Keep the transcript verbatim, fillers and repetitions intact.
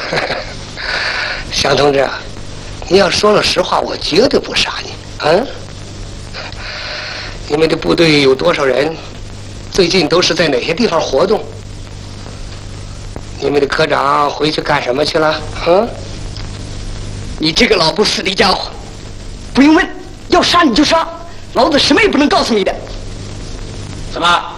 向同志，你要说了实话，我绝对不杀你。啊，你们的部队有多少人？最近都是在哪些地方活动？你们的科长回去干什么去了？啊？ 你这个老不死的家伙，不用问，要杀你就杀，老子什么也不能告诉你的。 怎么？